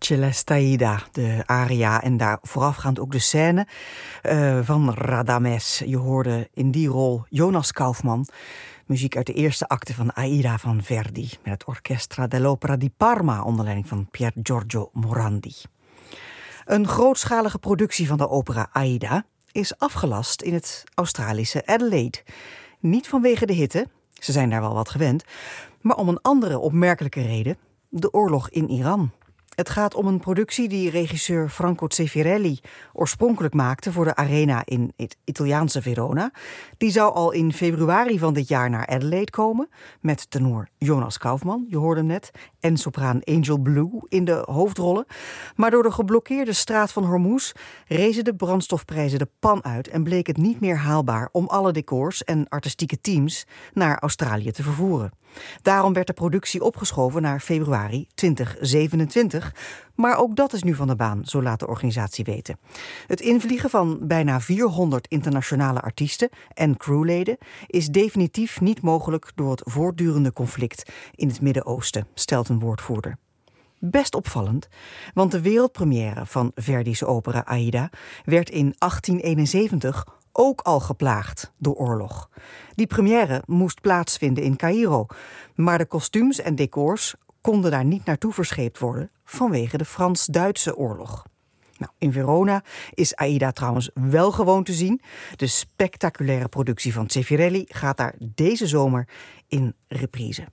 Celestaida, de aria en daar voorafgaand ook de scène van Radames. Je hoorde in die rol Jonas Kaufmann. Muziek uit de eerste acte van Aida van Verdi met het Orchestra dell'Opera di Parma onder leiding van Pier Giorgio Morandi. Een grootschalige productie van de opera Aida is afgelast in het Australische Adelaide. Niet vanwege de hitte, ze zijn daar wel wat gewend, maar om een andere opmerkelijke reden: de oorlog in Iran. Het gaat om een productie die regisseur Franco Zeffirelli oorspronkelijk maakte voor de Arena in het Italiaanse Verona. Die zou al in februari van dit jaar naar Adelaide komen met tenor Jonas Kaufmann, je hoorde hem net, en sopraan Angel Blue in de hoofdrollen. Maar door de geblokkeerde straat van Hormuz rezen de brandstofprijzen de pan uit en bleek het niet meer haalbaar om alle decors en artistieke teams naar Australië te vervoeren. Daarom werd de productie opgeschoven naar februari 2027. Maar ook dat is nu van de baan, zo laat de organisatie weten. Het invliegen van bijna 400 internationale artiesten en crewleden is definitief niet mogelijk door het voortdurende conflict in het Midden-Oosten, stelt een woordvoerder. Best opvallend, want de wereldpremière van Verdi's opera Aida werd in 1871 ook al geplaagd door oorlog. Die première moest plaatsvinden in Caïro, maar de kostuums en decors konden daar niet naartoe verscheept worden vanwege de Frans-Duitse oorlog. Nou, in Verona is Aida trouwens wel gewoon te zien. De spectaculaire productie van Zeffirelli gaat daar deze zomer in reprise.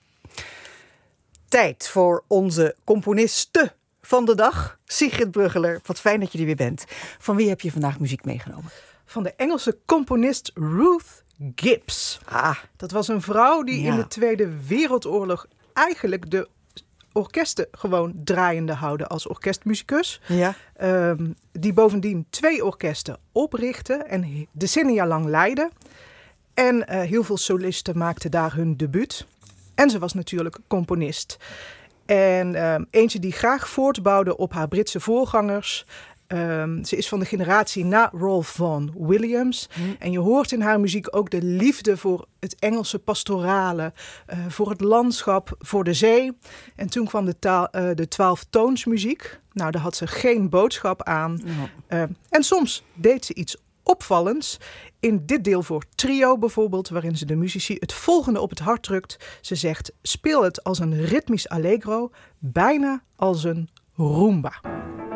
Tijd voor onze componiste van de dag, Sigrid Bruggeler. Wat fijn dat je er weer bent. Van wie heb je vandaag muziek meegenomen? Van de Engelse componist Ruth Gibbs. Dat was een vrouw die in de Tweede Wereldoorlog eigenlijk de orkesten gewoon draaiende houden als orkestmuzikus. Ja. Die bovendien 2 orkesten oprichtte en decennia lang leidde. En heel veel solisten maakten daar hun debuut. En ze was natuurlijk componist. En eentje die graag voortbouwde op haar Britse voorgangers. Ze is van de generatie na Rolf Vaughan Williams. En je hoort in haar muziek ook de liefde voor het Engelse pastorale, voor het landschap, voor de zee. En toen kwam de 12-toonsmuziek. Nou, daar had ze geen boodschap aan. En soms deed ze iets opvallends. In dit deel voor trio bijvoorbeeld, waarin ze de muzici het volgende op het hart drukt. Ze zegt, speel het als een ritmisch allegro, bijna als een rumba.